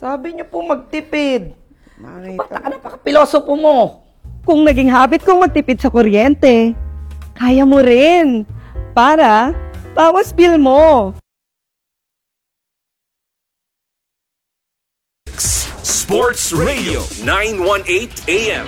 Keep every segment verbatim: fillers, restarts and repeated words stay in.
Sabi niyo po magtipid. Bakla ka napaka-pilosopo mo. Kung naging habit kong magtipid sa kuryente, kaya mo rin. Para, bawas bill mo. Sports Radio nine eighteen A M.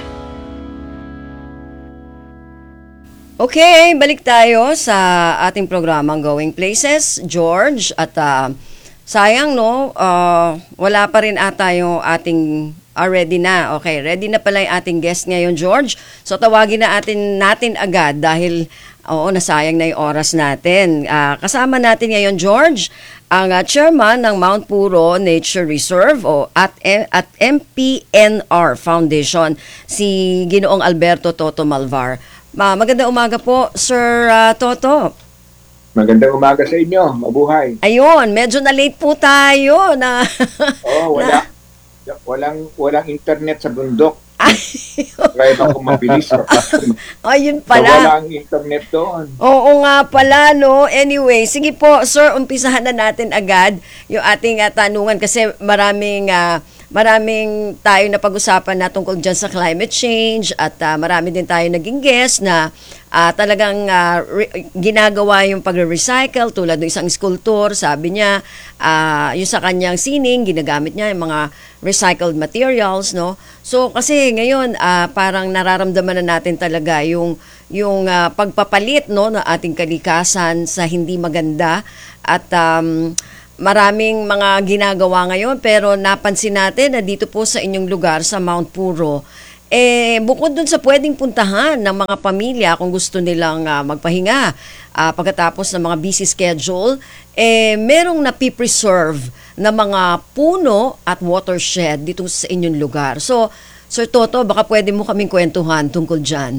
Okay, balik tayo sa ating programang Going Places, George. At uh, sayang no, uh, wala pa rin ata yung ating uh, ready na. Okay, ready na pala yung ating guest ngayon, George. So tawagin na atin, natin agad dahil oo, nasayang na yung oras natin. Uh, kasama natin ngayon, George, ang uh, chairman ng Mount Puro Nature Reserve o at, at M P N R Foundation, si Ginoong Alberto Toto Malvar. Ma, magandang umaga po, Sir uh, Toto. Magandang umaga sa inyo. Mabuhay. Ayun, medyo na late po tayo na. Oh, wala. Na, walang walang internet sa bundok. Kaya ako mabilis. Ayun So, pala. walang internet doon. Oo nga pala, no? Anyway, sige po, sir, umpisahan na natin agad yung ating uh, tanungan kasi maraming uh, maraming tayo na pag-usapan na tungkol dyan sa climate change at uh, marami din tayo naging guest na uh, talagang uh, re- ginagawa yung pagre-recycle tulad ng isang sculptor, sabi niya, uh, yung sa kanyang sining, ginagamit niya yung mga recycled materials, no? So, kasi ngayon, uh, parang nararamdaman na natin talaga yung, yung uh, pagpapalit, no, ng ating kalikasan sa hindi maganda at um, maraming mga ginagawa ngayon pero napansin natin na dito po sa inyong lugar sa Mount Puro, eh bukod dun sa pwedeng puntahan ng mga pamilya kung gusto nilang uh, magpahinga uh, pagkatapos ng mga busy schedule, eh merong napipreserve na mga puno at watershed dito sa inyong lugar. So, Sir Toto, baka pwede mo kaming kwentuhan tungkol dyan.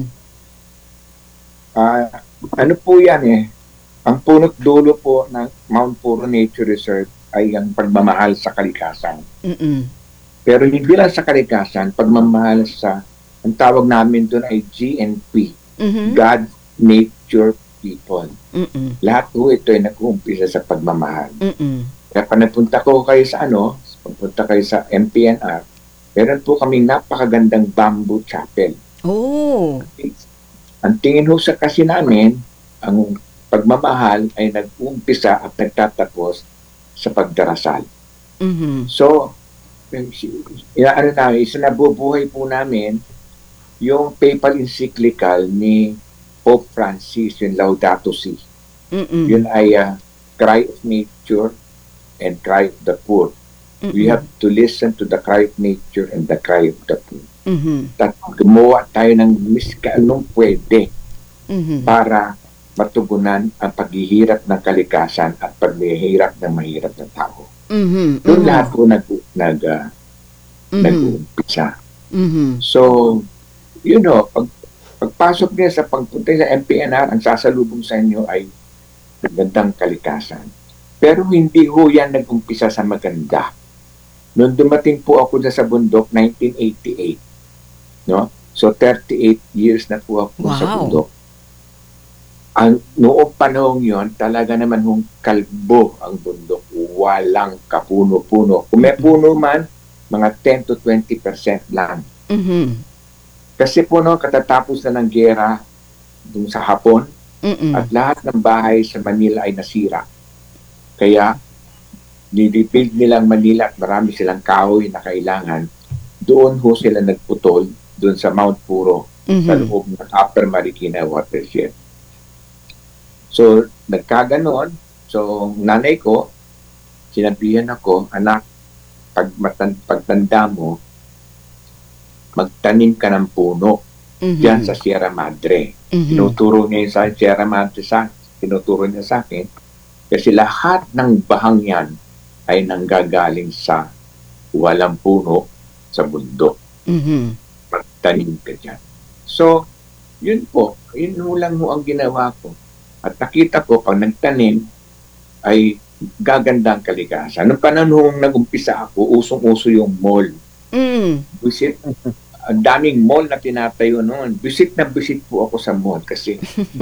Uh, ano po yan eh? Ang punot dulo po ng Mount Puro Nature Reserve ay ang pagmamahal sa kalikasan. Mm-mm. Pero hindi lang sa kalikasan, pagmamahal sa, ang tawag namin doon ay G N P, Mm-hmm. God, Nature, People. Mm-mm. Lahat po ito ay nag-uumpisa sa pagmamahal. Mm-mm. Kaya pag napunta ko kayo sa ano, pagpunta kayo sa M P N R, meron po kaming napakagandang bamboo chapel. Oh. Ang tingin ho sa kasi namin, ang pagmamahal ay nag-uumpisa at nagtatapos sa pagdarasal. Mm-hmm. So, inaano namin, isa nabubuhay po namin yung papal encyclical ni Pope Francis, yung Laudato Si. Mm-mm. Yun ay uh, cry of nature and cry of the poor. Mm-mm. We have to listen to the cry of nature and the cry of the poor. Mm-hmm. At gumawa tayo ng miska anong pwede Mm-hmm. para matugunan ang paghihirap ng kalikasan at paghihirap ng mahirap na tao. Mm-hmm. Doon lahat po nag, nag, uh, Mm-hmm. nag-uumpisa. Mm-hmm. So, you know, pag, pagpasok niya sa pagpunta sa M P N R, ang sasalubong sa inyo ay magandang kalikasan. Pero hindi ho yan nag-umpisa sa maganda. Noong dumating po ako sa bundok, nineteen eighty-eight, no? So, thirty-eight years na po ako Wow. sa bundok. Ang noong panahon yon, talaga naman hong kalbo ang bundok. Walang kapuno-puno. Kung may puno man, mga ten to twenty percent lang. Mm-hmm. Kasi po no, katatapos na ng gera dun sa Hapon, Mm-mm. at lahat ng bahay sa Manila ay nasira. Kaya, nirebuild nilang Manila at marami silang kahoy na kailangan. Doon ho sila nagputol, doon sa Mount Puro, Mm-hmm. sa loob ng Upper Marikina Watershed. So, nagkaganon. So, nanay ko, sinabihan ako, anak, pag matan- pagtanda mo, magtanim ka ng puno Mm-hmm. diyan sa Sierra Madre. Mm-hmm. Tinuturo niya yung sa Sierra Madre sa tinuturo niya sa akin kasi lahat ng bahang yan ay nanggagaling sa walang puno sa bundok. Mm-hmm. Magtanim ka dyan. So, yun po. Yun ho lang ho ang ginawa ko. At nakita ko, pag nagtanim, ay gaganda ang kalikasan. Noong panahon nag-umpisa ako, usong-uso yung mall. Mm. Visit, ang daming mall na tinatayo noon. Visit na visit po ako sa mall kasi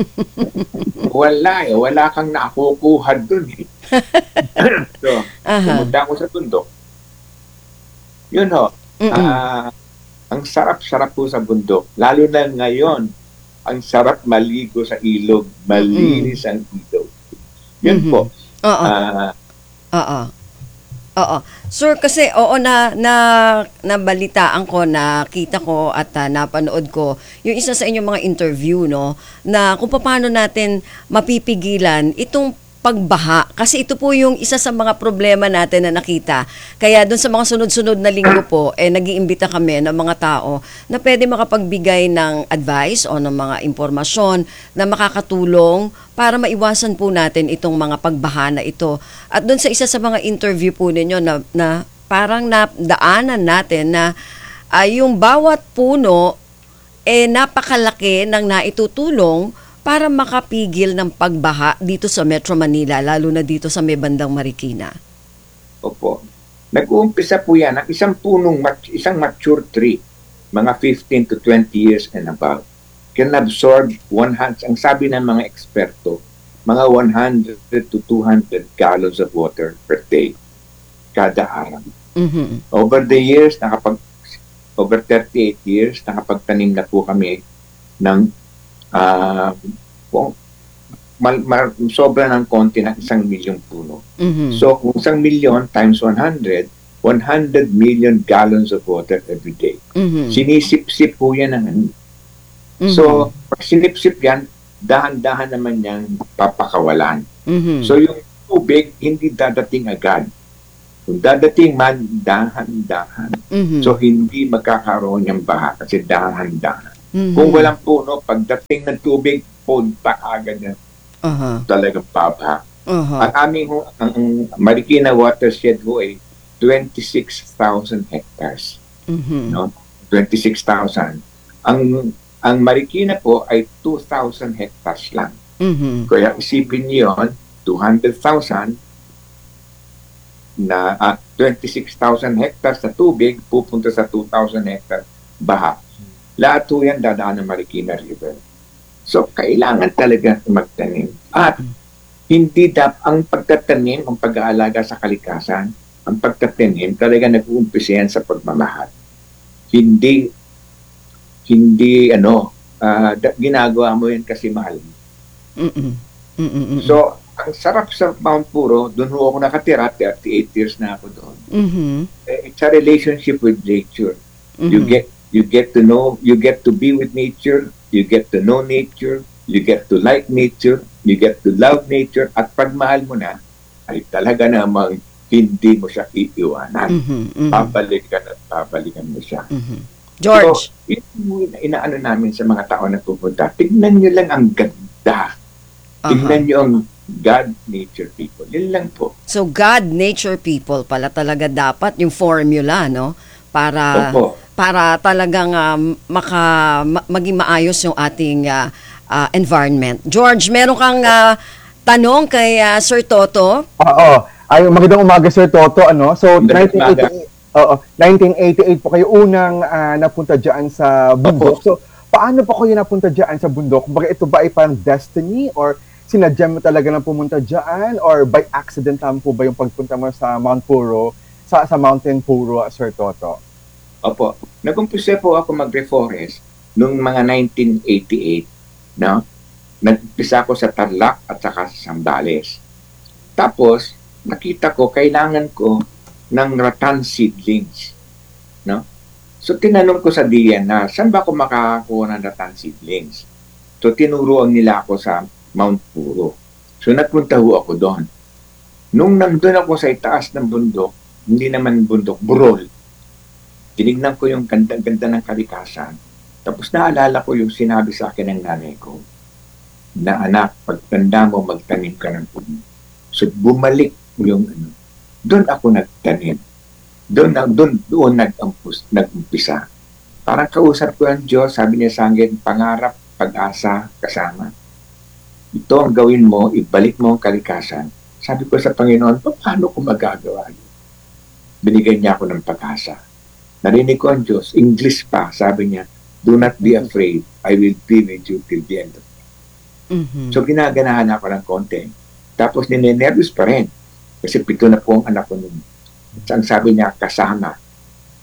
wala eh. Wala kang nakukuha dun eh. So, Aha. pumunta ako sa bundok. Yun ho, Mm-mm. ah, ang sarap-sarap po sa bundok. Lalo na ngayon, ang sarap maligo sa ilog. Malinis ang ilog. Yun Mhm. po. Oo. Ah, Oo. Oo. Sir, kasi oo na na nabalitaan ko, nakita ko at ah, napanood ko yung isa sa inyong mga interview, no, na kung paano natin mapipigilan itong pagbaha, kasi ito po yung isa sa mga problema natin na nakita. Kaya doon sa mga sunod-sunod na linggo po, eh, nag-iimbita kami ng mga tao na pwede makapagbigay ng advice o ng mga impormasyon na makakatulong para maiwasan po natin itong mga pagbaha na ito. At doon sa isa sa mga interview po ninyo na, na parang nadaanan natin na ay yung bawat puno eh napakalaki ng naitutulong para makapigil ng pagbaha dito sa Metro Manila, lalo na dito sa may bandang Marikina. Opo. Nag-uumpisa po yan. Ang isang punong, mat- isang mature tree, mga fifteen to twenty years and above, can absorb one hundred, ang sabi ng mga eksperto, mga one hundred to two hundred gallons of water per day, kada araw. Mhm. Over the years, nakapag, over thirty-eight years, nakapagtanim na po kami ng ah kung mal, mal, sobra ng konti ng isang milyong puno. Mhm. So, kung isang milyon times one hundred, one hundred million gallons of water every day. Mhm. Sinisip-sip po yan ng ano. Mhm. So, pag sinip-sip yan, dahan-dahan naman yan papakawalan. Mhm. So, yung tubig, hindi dadating agad. Kung dadating man, dahan-dahan. Mhm. So, hindi magkakaroon ng baha kasi dahan-dahan. Mhm. Kung walang puno, pagdating ng tubig, punta agad na Aha. talagang babaha. Aha. Ang aming ho- ang, ang Marikina watershed ho ay twenty-six thousand hectares, Mhm. no? twenty-six thousand. Ang ang Marikina po ay two thousand hectares lang. Mhm. Kaya isipin niyo yon, two hundred thousand na ah, twenty-six thousand hectares na tubig pupunta sa two thousand hectares baha. Lahat po yan dadaan ng Marikina River. So, kailangan talaga magtanim. At hindi dap ang pagtatanim, ang pag-aalaga sa kalikasan, ang pagtatanim talaga nag-uumpisa yan sa pagmamahal. Hindi, hindi, ano, ah, da- ginagawa mo yan kasi mahal. Mhm. Mhm. So, ang sarap sa Mount Puro, doon ho ako nakatira, thirty-eight years na ako doon. Mhm. Eh, It's a relationship with nature. You Mhm. get you get to know, you get to be with nature, you get to know nature, you get to like nature, you get to love nature, at pag mahal mo na, ay talaga namang hindi mo siya iiwanan. Mhm. Mhm. Babalikan at babalikan mo siya. Mhm. George. So, ito yung inaano namin sa mga tao na pupunta. Tignan nyo lang ang ganda. Tignan nyo ang God, nature, people. Yun lang po. So God, nature, people pala talaga dapat yung formula, no? Para Opo. para talagang um, maka ma- maging maayos yung ating ah, ah, environment. George, meron kang ah, tanong kay ah, Sir Toto? Oo. Ay, magandang umaga, Sir Toto. Ano? So, Magandang umaga. nineteen eighty-eight, oo, nineteen eighty-eight po kayo unang ah, napunta dyan sa bundok. So, paano po kayo napunta dyan sa bundok? Baka ito ba ay parang destiny? Or sinadya mo talaga na pumunta dyan? Or by accident lang po ba yung pagpunta mo sa Mount Puro, sa, sa Mountain Puro, Sir Toto? Opo. Nag-umpisa po ako mag-reforest noong mga nineteen eighty-eight. No? Nag-umpisa ako sa Tarlac at saka sa Zambales. Tapos, nakita ko, kailangan ko ng rattan seedlings. No? So, tinanong ko sa D N na, saan ba ako makakakuha ng rattan seedlings? So, tinuruan nila ako sa Mount Puro. So, nagpunta ho ako doon. Nung nandun ako sa itaas ng bundok, hindi naman bundok, burol. Tinignan ko yung ganda-ganda ng kalikasan. Tapos naalala ko yung sinabi sa akin ng nanay ko, na anak, pagtanda mo, magtanim ka ng puno. So bumalik yung ano. Doon ako nagtanim. Doon, doon, doon nag-umpis, nag-umpisa. Parang kausap ko ang Diyos, sabi niya sa akin, pangarap, pag-asa, kasama. Ito ang gawin mo, ibalik mo ang kalikasan. Sabi ko sa Panginoon, paano ko magagawa yun? Binigyan niya ako ng pag-asa. Narinig ko ang Diyos, English pa, sabi niya, do not be afraid, I will be with you till the end of the day. Mhm. So ginaganahan ako ng konti. Tapos ninenervous pa rin. Kasi pito na po ang anak ko nun. Ang sabi niya, kasama.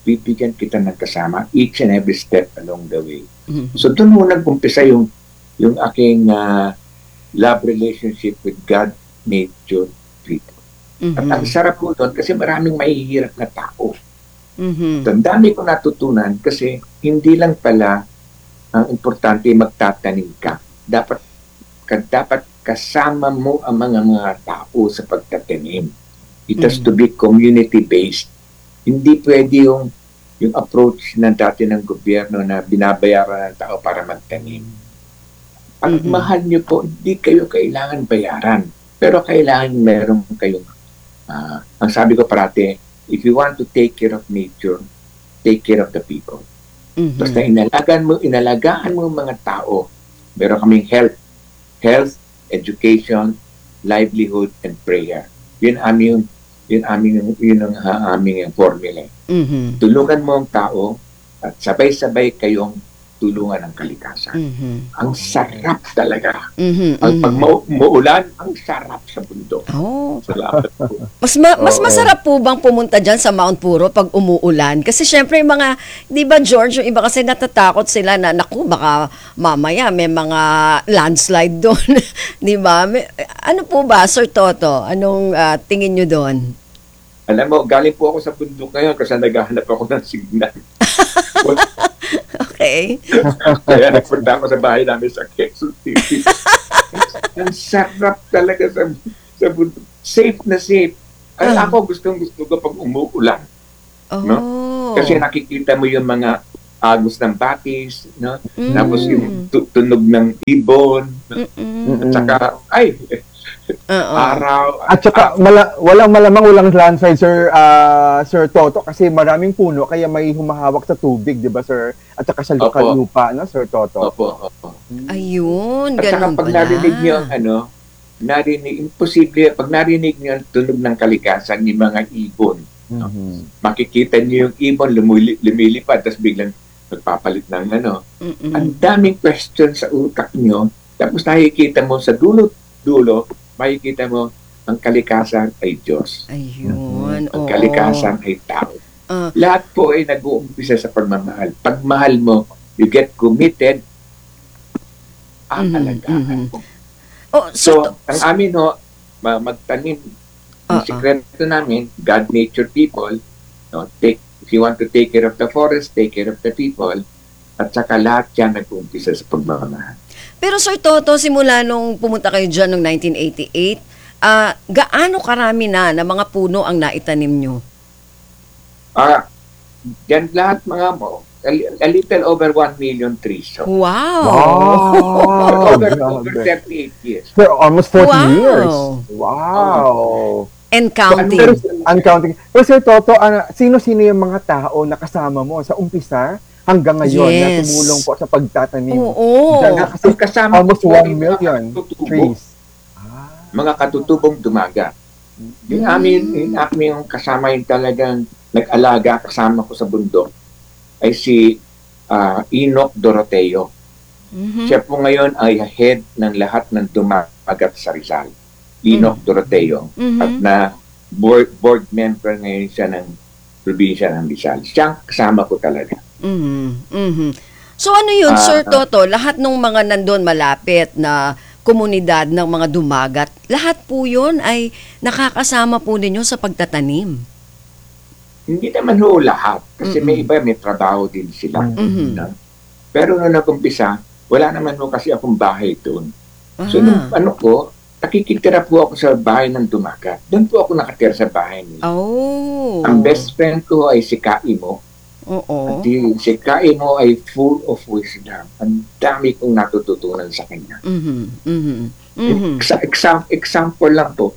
bibigyan kita ng kasama each and every step along the way. Mhm. So doon mo nag-umpisa yung, yung aking ah, love relationship with God, nature, people. At ang Mhm. sarap po doon kasi maraming mahihirap na tao. Mhm. So, ang dami ko natutunan kasi hindi lang pala ang importante magtatanim ka. Dapat ka, dapat kasama mo ang mga mga tao sa pagtatanim. It has Mhm. to be community-based. Hindi pwede yung yung approach na dati ng gobyerno na binabayaran ng tao para magtanim. Pag Mhm. mahal niyo po, hindi kayo kailangan bayaran. Pero kailangan meron kayong, ah, ang sabi ko parati, if you want to take care of nature, take care of the people. Mhm. Basta inalagaan mo, inalagaan mo ang mga tao. Meron kaming health, health, education, livelihood, and prayer. Yun aming, yun aming, yun ang ah, aming formula. Mhm. Tulungan mo ang tao at sabay-sabay kayong tulungan ng kalikasan. Mhm. Ang sarap talaga. Mhm. Ang pag Mhm. mau- umuulan, ang sarap sa bundok. Oh. Salamat po. Mas ma- mas Oo. masarap po bang pumunta diyan sa Mount Puro pag umuulan? Kasi syempre yung mga, 'di ba George, yung iba kasi natatakot sila na naku baka mamaya may mga landslide doon, 'di ba? May- Ano po ba Sir Toto? Anong ah, tingin niyo doon? Alam mo, galing po ako sa bundok ngayon kasi naghahanap ako ng signal. Okay. Kaya nagpunta ako sa bahay namin sa Quezon City. Ang sarap talaga sa, sa bundok. Safe na safe. Ay, Ah. ako gustong gusto ko pag umuulan. Oh. Kasi nakikita mo yung mga agos ng batis, no? Mm. Tapos yung tu- tunog ng ibon, Mm-mm. at saka, ay, Oo. araw. At saka mala, walang malamang walang landslide, Sir ah, Sir Toto, kasi maraming puno kaya may humahawak sa tubig, 'di ba, Sir? At saka sa lupa, Opo. lupa no, Sir Toto. Opo, opo. Ayun, At saka ganun pag pala. narinig niyo ang ano, narinig, imposible, pag narinig niyo ang tunog ng kalikasan ng mga ibon, Mhm. makikita niyo yung ibon lumili, lumilipad, tapos biglang nagpapalit ng ano. Mm-mm. Ang daming question sa utak niyo, tapos nakikita mo sa dulo-dulo, makikita mo ang kalikasan ay Diyos. Ayun. Ang oo. kalikasan ay tao. Ah. Lahat po ay nag-uumpisa sa pagmamahal. Pag mahal mo, you get committed, ang Mhm, alagaan mhm. mo. Oh, So, so, ang amin ho, ma- magtanim, ang Oo. sikreto namin, God, nature, people, no, take, if you want to take care of the forest, take care of the people, at saka lahat yan nag-uumpisa sa pagmamahal. pero Sir Toto, simula nung pumunta kayo dyan noong nineteen eighty-eight, ah, gaano karami na na mga puno ang naitanim nyo? Ah, yan lahat mga mo, a, li- a little over one million trees. So, Wow! Wow! over, grabe. over thirty-eight years. Sir, almost forty Wow. years. Wow. And counting. Pero, uncounting. Pero Sir Toto, ano, sino-sino yung mga tao na kasama mo sa umpisa hanggang ngayon na Yes. tumulong po sa pagtatanim? Oo. Diyan na kasi Ang kasama almost ko po one ay mga million katutubo, trees. Ah. mga katutubong dumagat. Yung amin, yung amin yung kasama yung talagang nag-alaga kasama ko sa bundok ay si ah, Enoch Doroteo. Mhm. Siya po ngayon ay head ng lahat ng dumagat sa Rizal. Enoch Doroteo. Mhm. At na board, board member ngayon siya ng probinsya ng Rizal. Siya ang kasama ko talaga. Mhm. Mhm. So ano yun, Ah, Sir ah. Toto? Lahat ng mga nandun malapit na komunidad ng mga dumagat, lahat po yun ay nakakasama po ninyo sa pagtatanim. Hindi naman ho lahat. Kasi may Mm-mm. iba, may trabaho din sila. Mhm. No? Pero nung nag-umpisa, wala naman ho kasi akong bahay doon. So, Ah. nung ano ko, nakikitira po ako sa bahay ng dumagat. Doon po ako nakatira sa bahay nila. Oh. Ang best friend ko ay si Kaimo. Oo. At di- si Kaimo ay full of wisdom. Ang dami kong natututunan sa kanya. Mhm. Mhm. Mhm. Exa- exam- example lang po.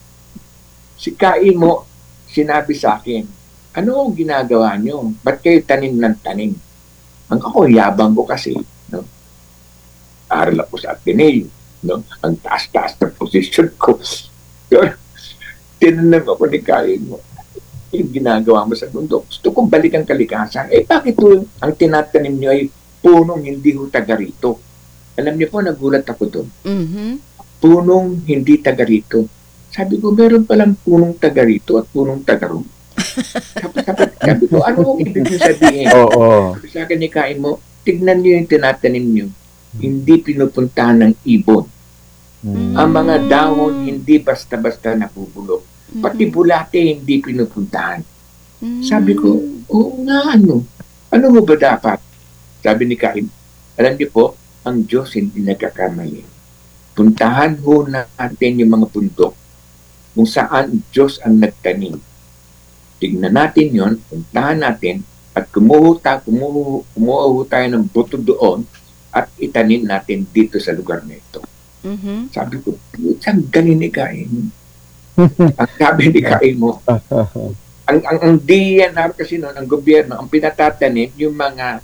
Si Kaimo, sinabi sa akin, ano ang ginagawa niyo? Ba't kayo tanim ng tanim? Ang ako, yabang ko kasi. No? Aral ako sa Ateneo. No? Ang taas-taas ng position ko. Yun. Tinanong ako ni Kaimo, yung ginagawa mo sa mundo. Gusto kong balik ang kalikasan. Eh, bakit po ang tinatanim niyo ay punong hindi ho taga rito? Alam niyo po, nagulat ako doon. Mhm. Punong hindi taga rito. Sabi ko, meron palang punong taga rito at punong taga ro. Sabi, sabi, sabi ko, ano ang ibig nyo sabihin? Oo. Sabi sa akin, ikain mo, tignan nyo yung tinatanim nyo. Hindi pinupuntahan ng ibon. Mm. Ang mga dahon, hindi basta-basta napupulok. Pati bulate, hindi pinupuntahan. Sabi ko, oo nga, ano? Ano mo ba dapat? Sabi ni Kain, alam niyo po, ang Diyos hindi nagkakamali. Puntahan ho natin yung mga bundok kung saan Diyos ang nagtanim. Tignan natin yon, puntahan natin, at kumuha, ta, kumuha, kumuha ho tayo ng buto doon at itanim natin dito sa lugar na ito. Mhm. Sabi ko, saan galing ni Kain? Ang sabi ni Kain mo, ang, ang, ang D N R kasi noon, ang gobyerno, ang pinatatanim yung mga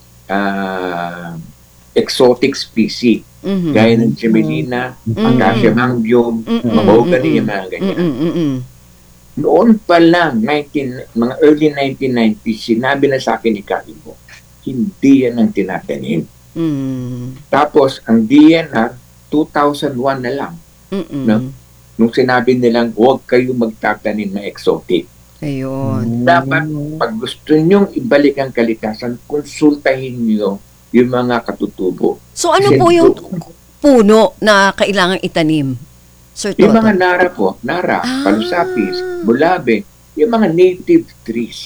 ah, exotic species. Mhm. Gaya ng Gemelina, Mm. Acacia mangium, Mm-mm. mahogany, yung mga ganyan. Mm-mm, mm-mm. Noon pa lang, nineteen, mga early nineteen nineties, sinabi na sa akin ni Kaibo, hindi yan ang tinatanim. Mm. Tapos, ang D N R, two thousand one na lang. Mm-mm. No? Nung sinabi nilang, huwag kayo magtatanim na exotic. Ayun. Dapat, pag gusto nyong ibalik ang kalikasan, konsultahin nyo yung mga katutubo. So ano Kasi po yung doon, puno na kailangang itanim, Sir yung Toto? mga nara po, nara, Ah. palusapis, bulabe, yung mga native trees.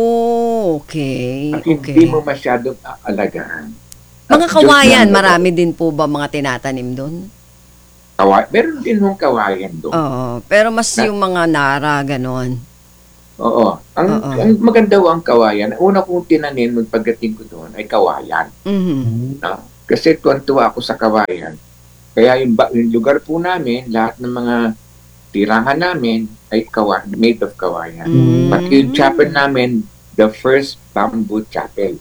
Oh, okay. At Okay. hindi mo masyadong aalagaan. Mga At kawayan, Diyos lang marami din po ba mga tinatanim doon? Kawayan. Meron din mong kawayan doon. Oo. Pero mas Na- yung mga nara, ganon. Oo. Ang, Oo. ang maganda ho ang kawayan, una kong tinanim nung pagdating ko doon ay kawayan. Mhm. No? Kasi tuwan-tuwa ako sa kawayan. Kaya yung, ba- yung lugar po namin, lahat ng mga tirahan namin ay kawa, made of kawayan. Mm. Pati yung chapel namin, the first bamboo chapel.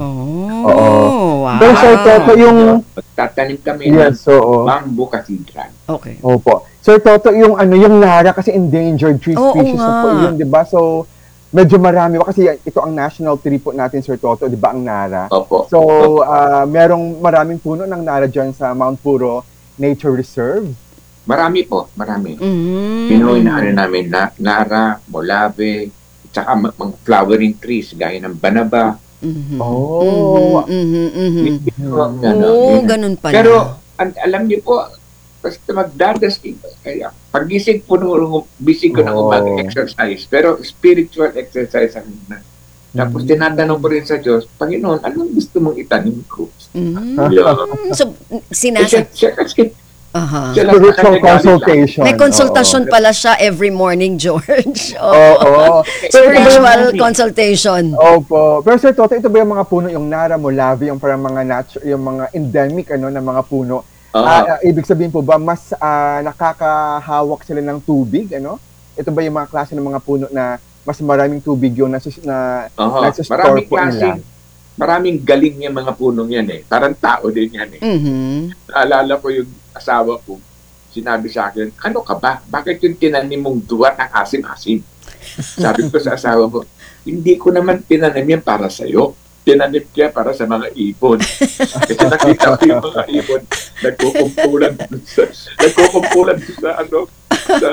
Oh, Oo. wow. Pero Sir Toto, yung... Magtatanim kami ng Yes, oo. bamboo cathedral. Okay. Opo. Sir Toto, yung ano, yung Nara kasi endangered tree Oo species na po nga. yun, di ba? So, medyo marami. Kasi ito ang national tree po natin, Sir Toto, di ba, ang Nara? Opo. So, ah, merong maraming puno ng Nara dyan sa Mount Puro Nature Reserve. Marami po, marami. Mm. Pinoy na ano namin, na, nara, molave, tsaka ma- mga flowering trees, gaya ng banaba. Mhm. Oh. Mhm, mhm, mhm. Yun ang ano, Oo, yun. ganun pala. Pero, an- alam niyo po, basta magdadasting, kaya pagising po nung busy ko na Oh. mag-exercise, pero spiritual exercise ang na. Tapos Mhm. tinatanong ko rin sa Diyos, Panginoon, anong gusto mong itanim ko? Mm. Yeah. So, Eh, sinasa... siya, siya, kasi Aha. siya lang Spiritual nakagalit lang. consultation. May konsultasyon pala siya every morning, George. Oo. Oo. Spiritual consultation. Opo. Pero Sir Toto, ito ba yung mga puno, yung Nara, Molave, yung parang mga natu- yung mga endemic ano na mga puno? Oo. Ah, ah, ibig sabihin po ba mas ah, nakakahawak sila ng tubig, ano? Ito ba yung mga klase ng mga puno na mas maraming tubig yung nasus na Oo. nasa-store Maraming po nila? klaseng, maraming galing yung mga punong yan eh. Parang tao din yan eh. Mhm. Naalala ko yung asawa ko, sinabi sa akin, ano ka ba? Bakit yung tinanim mong duwat ang asim-asim? Sabi ko sa asawa ko, hindi ko naman tinanim yan para sa'yo. Tinanim kaya para sa mga ibon. Kasi nakita ko yung mga ibon, nagkukumpulan dun sa, nagkukumpulan dun sa ano, sa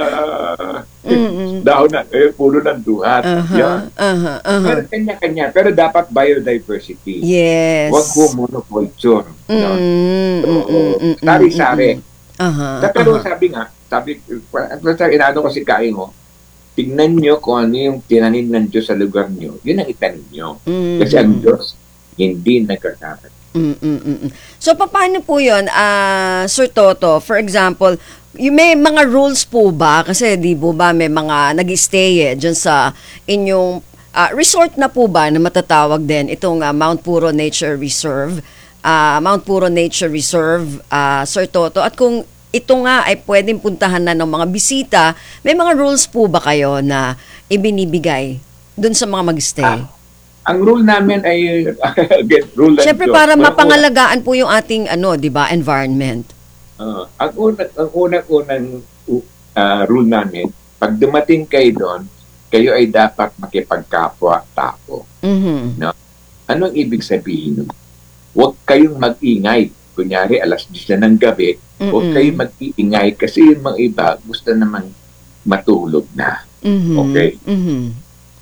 Mm-mm. dahon na, eh, puno ng duhat. Aha. Yan. Aha. Aha. Pero kanya-kanya. Pero dapat biodiversity. Yes. Huwag ho monoculture. Mm, No? mm, Oo. mm, mm, Sari-sari. mm, mm. Aha. Pero aha. sabi nga, sabi, sa inano ko si Kain mo, tignan nyo kung ano yung tinanim ng Diyos sa lugar nyo. Yun ang itanim nyo. Mm. Kasi ang Diyos, hindi nagkakaroon. Mm, mm, mm, mm. So, paano po yun, ah, Sir Toto? For example, yung may mga rules po ba? Kasi di po ba may mga nag-stay eh, dyan sa inyong ah, resort na po ba na matatawag din itong ah, Mount Puro Nature Reserve? Ah, Mount Puro Nature Reserve, ah, Sir Toto. At kung ito nga ay pwedeng puntahan na ng mga bisita, may mga rules po ba kayo na ibinibigay dun sa mga mag-stay? Ah, Ang rule namin ay, again, rule ng Siyempre Diyos. para Ang mapangalagaan po yung ating ano, 'di ba, environment. Uh, ang unang ang unang-unang uh, rule namin, pag dumating kayo doon, kayo ay dapat makipagkapwa-tao. Mhm. Anong ibig sabihin nun? Huwag kayong mag-ingay. Kunyari, alas diyes na ng gabi, huwag Mm-mm. kayong mag-iingay kasi yung mga iba gusto naman matulog na. Mhm. Okay. Mhm.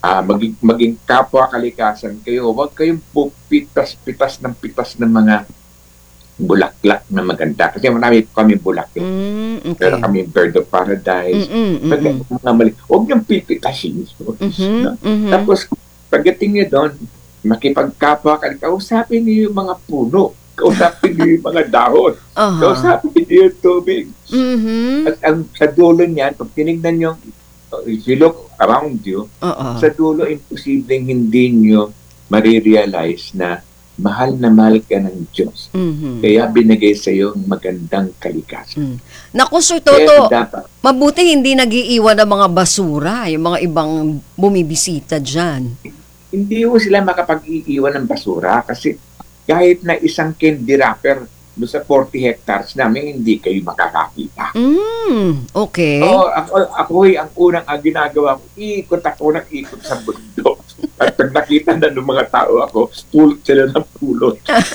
ah, maging, maging kapwa kalikasan kayo. Huwag kayong pupitas-pitas ng pitas ng mga bulaklak na maganda. Kasi marami po kami bulaklak. Mm, okay. Pero kami bird of paradise. Mm-mm, Pag- mm-mm. mga mali- Huwag niyong pipitasin. Mhm, No? mhm. Tapos, pagdating niyo doon, makipagkapwa ka, kausapin niyo yung mga puno. Kausapin niyo yung mga dahon. Aha. Kausapin niyo yung tubig. Mhm. At ang sa dulo niyan, pag tinignan niyo, if you look around you, Oo. sa dulo, imposibleng hindi niyo marirealize na mahal na mahal ka ng Diyos. Mhm. Kaya binigay sa iyo magandang kalikasan. Mm. Naku, Sir Kaya Toto, dapat, mabuti hindi nag-iiwan ng mga basura, yung mga ibang bumibisita dyan. hindi ho sila makapag-iiwan ng basura kasi kahit na isang candy wrapper doon sa forty hectares namin, hindi kayo makakakita. Mm, okay. Oo, ako, ako ang unang ang ginagawa ko, ikot ako ng ikot sa bundok. At pag nakita na ng mga tao ako, pulot sila ng pulot.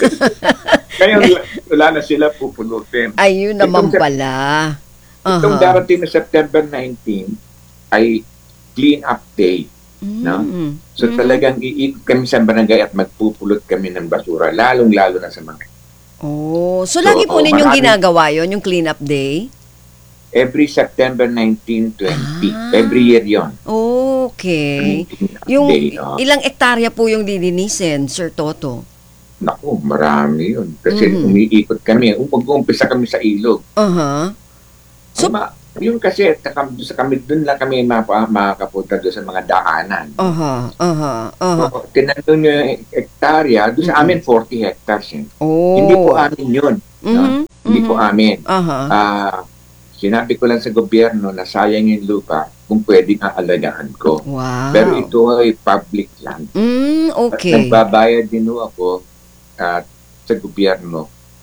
Kaya wala, wala na sila pupulutin. Ayun naman Itong- pala. Itong Aha. darating na September nineteenth ay clean up day. No? Mm. So Mhm. talagang iikot kami sa barangay at magpupulot kami ng basura, lalong-lalo na sa mga Oh, so, So, lagi po oh, ninyong maraming- ginagawa yon yung clean up day? every September nineteenth, twenty. Ah. Every year yon. Okay. Yung ilang ektarya po yung lilinisin, Sir Toto? Naku, marami yun. Kasi Mhm. umiikot kami. Mag-uumpisa kami sa ilog. Aha. So- So, ma- yun kasi, sa kami, sa kami doon lang kami mapa, makakapunta doon sa mga daanan. Aha. Aha. Aha. So, tinanong nyo yung hektarya, doon sa Mhm. amin forty hectares yun. Oh. Hindi po amin yun. No? Mhm. Hindi po Mhm. amin. Aha. Ah, sinabi ko lang sa gobyerno na sayang yung lupa kung pwedeng aalagaan ko. Wow. Pero ito ay public land. Mm, At okay. nagbabayad din ho ako at sa gobyerno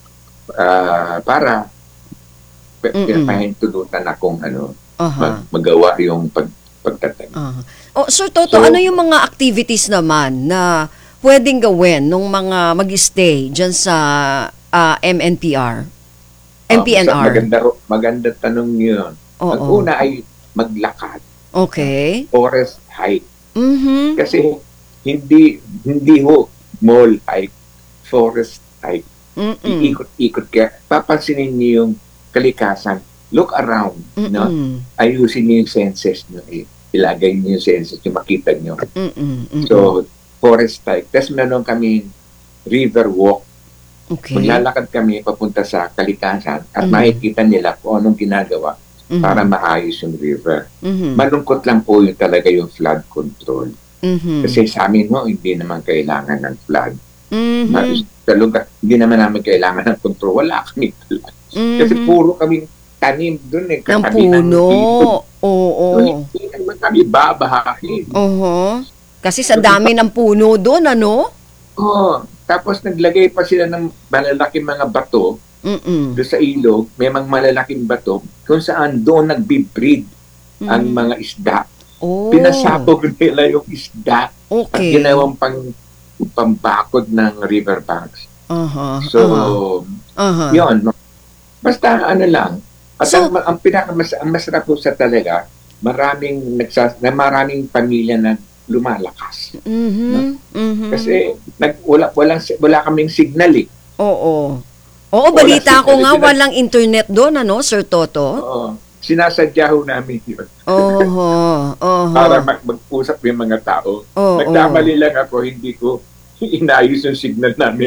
ah, para Mm-mm. pinapahintulutan akong ano, Aha. mag, magawa yung pag, pagtatanim. Aha. Oh, Sir Toto, So- ano yung mga activities naman na pwedeng gawin nung mga mag-stay dyan sa ah, M N P R? M P N Ah, R? maganda, ro- maganda tanong yun. Ang Oo. una ay maglakad, Okay. forest hike. Mhm. Kasi hindi hindi ho mall hike, forest hike. Mm-mm. Iikot-ikot ka. Papansinin niyo yung kalikasan. Look around. No? Mm-mm. Ayusin niyo yung senses niyo. I- Ilagay niyo yung senses niyo, makita niyo. Mm-mm. Mm-mm. So, forest hike. Tapos meron kami river walk. Okay. Maglalakad kami papunta sa kalikasan at Mhm. makikita nila kung anong ginagawa Mhm. para maayos yung river. Mhm. Malungkot lang po yung talaga yung flood control. Mhm. Kasi sa amin ho, hindi naman kailangan ng flood. Mhm. Ma- Sa lugar, hindi naman namin kailangan ng control. Wala kami flood. Kasi Mhm. puro kaming tanim doon eh. ng katabi puno. ilog. Oo. So, hindi naman kami babahahin. Oo. Kasi sa dami ng puno doon, ano? Oo. Tapos naglagay pa sila ng malalaking mga bato Mm-mm. doon sa ilog. May mga malalaking bato kung saan doon nagbibreed ang Mhm. mga isda. Oh. Pinasabog nila yung isda at Okay. ginawang pang pambakod ng riverbanks. Aha. So, Aha. yun. Basta ano lang. At So- ang, ang pinakamas ang masarap po sa talaga, maraming nagsas na maraming pamilya na lumalakas. Mhm. Mhm. Kasi nag wala walang wala kaming signal eh. Oo. Oo, balita Wala ko signal. nga Sila- walang internet doon, ano, Sir Toto? Oo. Sinasadya ho namin yun. Oho. Oho. Para mag- mag-usap yung mga tao. Oo. Nagkamali lang ako, hindi ko inayos yung signal namin.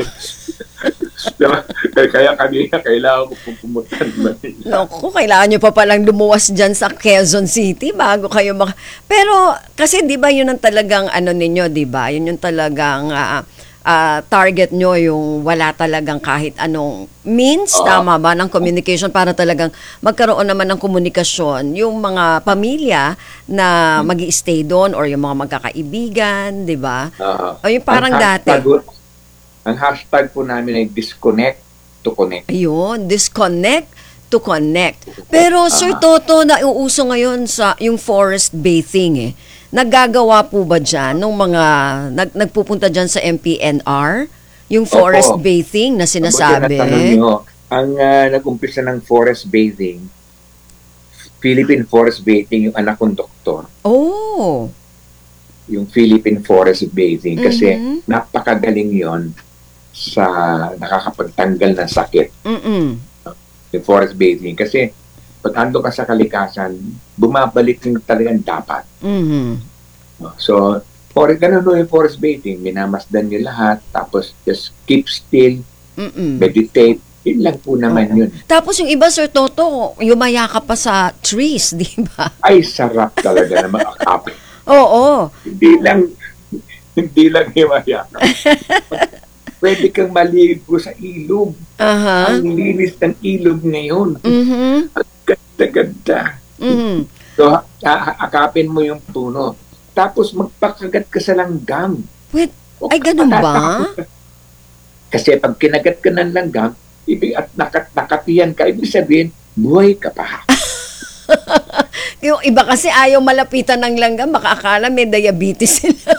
Diba? kaya, kaya kanina kailangan ko pong pumunta ng Manila. Naku, kailangan nyo pa palang lumuwas dyan sa Quezon City bago kayo mak... Pero, kasi di ba yun ang talagang ano ninyo, di ba? Yun yung talagang ah, ah, target nyo, yung wala talagang kahit anong means, Oo. tama ba, ng communication para talagang magkaroon naman ng komunikasyon. Yung mga pamilya na mag stay doon or yung mga magkakaibigan, di ba? Ah, O yung parang ang dati. hashtag, ang hashtag po namin ay disconnect to connect. Ayun, disconnect to connect. Pero Sir Toto, nauuso ngayon sa yung forest bathing eh. Naggagawa po ba dyan nung mga nag, nagpupunta dyan sa M P N R? Yung forest Opo. bathing na Mabuti sinasabi? na tanong nyo. Ang ah, nag-umpisa ng forest bathing, Philippine Forest Bathing, yung anak kong doktor. Oh. yung Philippine Forest Bathing kasi Mhm. napakagaling yon sa nakakapagtanggal ng sakit, Mm-mm. yung forest bathing. Kasi pag ando ka sa kalikasan, bumabalik yung talagang dapat. Mhm. So, for ganun no, yung forest bathing, minamasdan nyo lahat, tapos just keep still, Mm-mm. meditate, yun lang po naman yun. Tapos yung iba, Sir Toto, yumaya ka pa sa trees, di ba? Ay, sarap talaga na makakapit. Oo. Hindi lang, hindi lang himaya ka. Pwede kang maligo sa ilog. Aha. Ang linis ng ilog ngayon. Mhm. Ganda-ganda. Mhm. So, aakapin mo yung puno. Tapos magpakagat ka sa langgam. Wait, O, ay ganun ba? matatapos ka. Kasi pag kinagat ka ng langgam, ibig at nakat nakatiyan ka, ibig sabihin, buhay ka pa. Yung iba kasi ayaw malapitan ng langgam, baka akala may diabetes sila.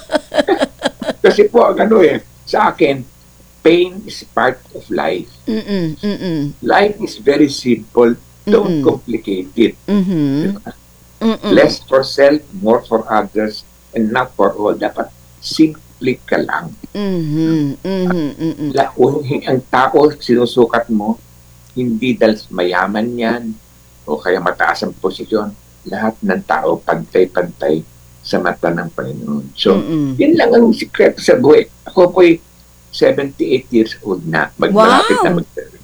Kasi po, ano eh, sa akin, pain is part of life. Mm-mm, mm-mm, Life is very simple. Don't Mm-mm. complicate it. mhm, mm-mm. Less for self, more for others, and not for all. Dapat simple ka lang. Mhm, mhm, mhm. La, ang tao, sinusukat mo, hindi dahil mayaman yan, o kaya mataas ang posisyon. Lahat ng tao, pantay-pantay sa mata ng Panginoon. So, Mm-mm. yun lang ang sikreto sa buhay. Ako po'y seventy-eight years old na. Mag, Wow! Malapit na mag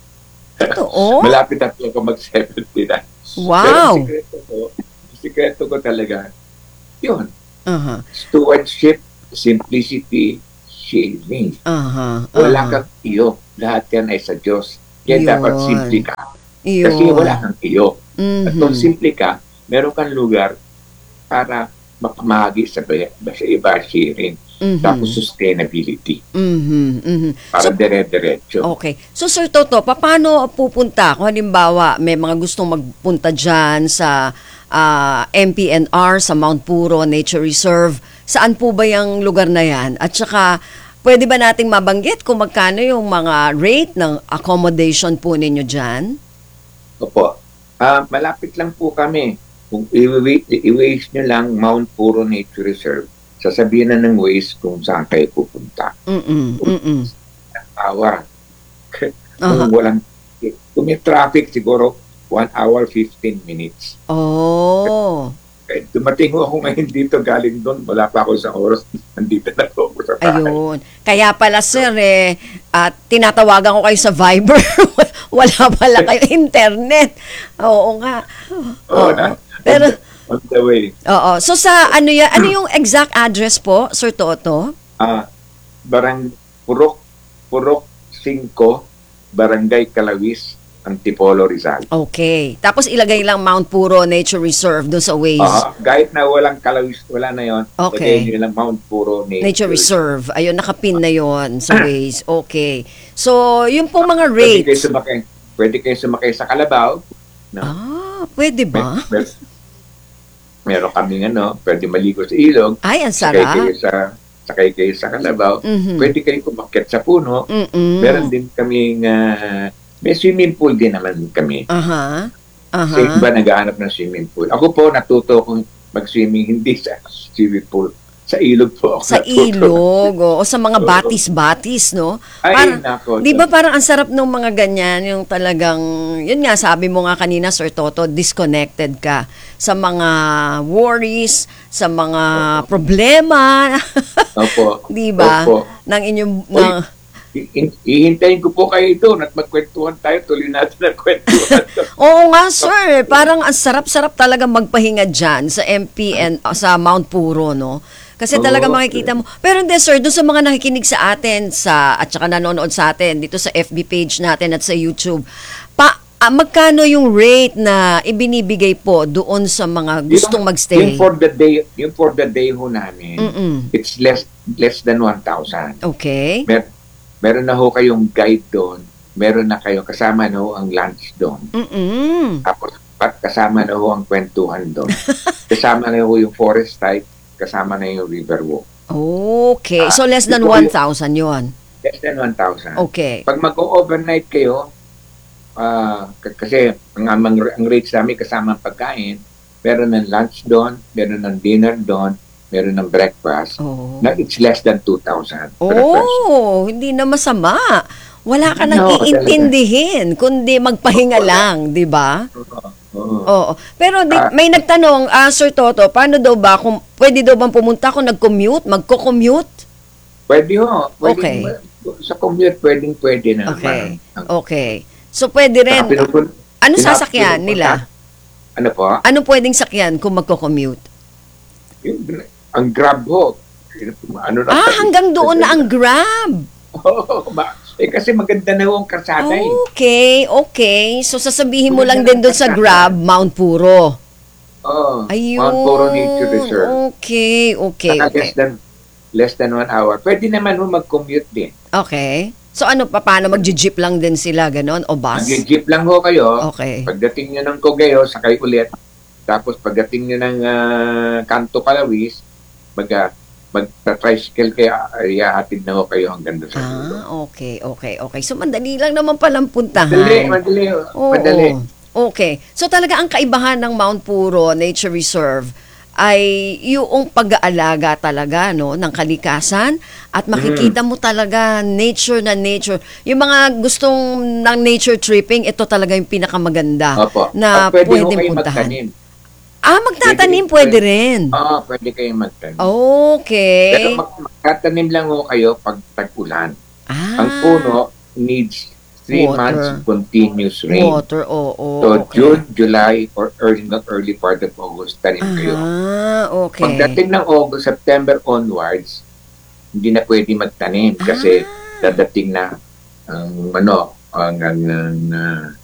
Totoo? Malapit na po ako mag-seventy na. Pero Wow! ang sikreto ko, ang sikreto ko talaga, yun, Aha, stewardship, simplicity, sharing. aha, Wala aha. kang iyo. Lahat yan ay sa Diyos. Kaya Yun. dapat simple ka. Yun. Kasi wala kang iyo. At Mhm. kung simple ka, meron kang lugar para mapamagi sa, sa iba, sharing. Mhm. Tapos sustainability. Mhm, mhm. Para So, dire-diretso. okay. So, Sir Toto, paano pupunta? Kung halimbawa, may mga gustong magpunta dyan sa ah, M P N R, sa Mount Puro Nature Reserve, saan po ba yung lugar na yan? At saka, pwede ba nating mabanggit kung magkano yung mga rate ng accommodation po ninyo dyan? Opo. Ah, malapit lang po kami. Kung i-waste nyo lang Mount Puro Nature Reserve, sasabihin na ng Waze kung saan kayo pupunta. Mm-mm, mm-mm. Hour. Aha. Kung walang, kung may traffic, siguro one hour, fifteen minutes. Oh. Eh, dumating ako ngayon dito, galing doon, wala pa ako sa oras, nandito na ako sa bahay. Ayun. Kaya pala, sir, eh, at tinatawagan ko kayo sa Viber. Wala pala kayo internet. Oo nga. Oo Oo. na. Pero, On the way. oo. So, sa ano yan, ano yung exact address po, Sir Toto? Ah, barang Purok, Purok five, Barangay Calawis, Antipolo, Rizal. Okay. Tapos ilagay lang Mount Puro Nature Reserve doon sa Waze. Ah, kahit na walang Calawis, wala na yon. Okay. Lagay nyo lang Mount Puro Nature, Nature Reserve. Ayun, nakapin na yon sa Waze. Okay. So, yung pong mga Pwede kayo rates. sumakay, pwede kayo sumakay sa Kalabaw. No? Ah, pwede ba? Mer- mer- meron kaming ano, pwede maligo sa ilog. Ay, ang Sakay kayo sarap. sa sakay kayo sa Kalabaw. Mhm. Pwede kayo umakyat sa puno. Mm-mm. Meron din kaming ah, may swimming pool din naman kami. Aha. Sa Aha. iba nag-aanap ng swimming pool. Ako po natuto kong mag-swimming hindi sa swimming pool. Sa ilog po ako Sa natuto. ilog, o sa mga Oo. batis-batis, no? Ay, Parang, nako. di ba parang ang sarap ng mga ganyan, yung talagang, yun nga, sabi mo nga kanina, Sir Toto, disconnected ka sa mga worries, sa mga problema, Opo. di ba? Opo. Ng inyong, Uy, ng, I- i- Ihintayin ko po kayo doon at magkwentuhan tayo. Tuloy natin ang kwentuhan. oo nga, sir, parang ang sarap-sarap talaga magpahinga dyan sa M P N, sa Mount Puro, no? Kasi Oo. talaga makikita mo. Pero hindi, sir, doon sa mga nakikinig sa atin sa at saka nanonood sa atin dito sa F B page natin at sa YouTube, pa ah, magkano yung rate na ibinibigay po doon sa mga gustong Yung- magstay? Yung for the day, yung for the day ho namin, Mm-mm. it's less less than one thousand. Okay. Mer meron na ho kayong guide doon. Meron na kayo, kasama na ho ang lunch doon. Mm-mm. Tapos pat kasama na ho ang kwentuhan doon. Kasama na ho yung forest type, kasama na yung river walk. Okay. So, less than Ito one yung- thousand yon. Less than one thousand. Okay. Pag mag-overnight kayo, ah, k- kasi ang, ang, ang rates namin kasama ang pagkain, meron ng lunch doon, meron ng dinner doon, meron ng breakfast, Oo. na it's less than two thousand per person. Oh, hindi na masama. Wala ka nang No, iintindihin, kundi magpahinga lang, di ba? Oo. Oo. Pero di, Ah. may nagtanong, ah, Sir Toto, paano daw ba, kung pwede daw bang pumunta kung nag-commute, magko-commute? Pwede ho. Pwede, Okay. Sa commute, pwedeng pwede na. Okay. Ang- Okay. So, pwede rin. Saka pinupun- Ano pinap- sasakyan pinupunta- nila? Ano po? Ano pwedeng sakyan kung magko-commute? Yung- Ang Grab ho. Ano na, Ah, hanggang doon na ang Grab. Oo, ba? Eh kasi maganda na ho ang karsada eh. Okay, okay. So, sasabihin mo lang din doon sa Grab, Mount Puro. Oo. Ayun. Mount Puro Nature Reserve. Okay, okay, Saka okay. less than, less than one hour. Pwede naman ho mag-commute din. Okay. So, ano pa, paano? Mag-jeep lang din sila, ganon? O bus? Mag-jeep lang ho kayo. Okay. Pagdating nyo ng Cogeo, sakay ulit. Tapos pagdating nyo ng ah, Canto Calawis, mag, ah, mag-tricycle kaya ihahatid na ho kayo hanggang doon sa dulo. Ah, okay, okay, okay. So, mandali lang naman palang puntahan. Madali, madali. ho. Oo. Madali. Okay. So, talaga ang kaibahan ng Mount Puro Nature Reserve ay yung pag-aalaga talaga no ng kalikasan at makikita mo talaga nature na nature. Yung mga gustong ng nature tripping, ito talaga yung pinakamaganda Opo. na At pwede ho pwedeng kayo puntahan. magtanim. Ah, magtatanim pwede rin. Oo, pwede kayong magtanim. Okay. Pero mag- magtatanim lang ho kayo pag tag-ulan. Ah, Ang puno needs three Water. months continuous rain. water, oo. So, okay. June, July, or early, not early part of August, tanim kayo. Ah, okay. Pagdating ng August, September onwards, hindi na pwede magtanim kasi Ah. dadating na ang ano, ang, ang, ang, ah,